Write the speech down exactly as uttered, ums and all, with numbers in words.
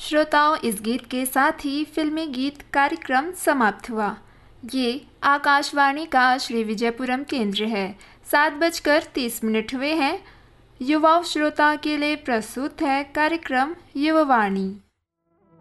श्रोताओं, इस गीत के साथ ही फिल्मी गीत कार्यक्रम समाप्त हुआ। ये आकाशवाणी का श्री विजयपुरम केंद्र है। सात बजकर तीस मिनट हुए हैं। युवा श्रोता के लिए प्रस्तुत है कार्यक्रम युववाणी।